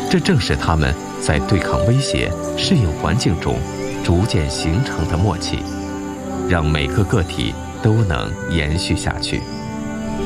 这正是他们在对抗威胁、适应环境中逐渐形成的默契，让每个个体都能延续下去。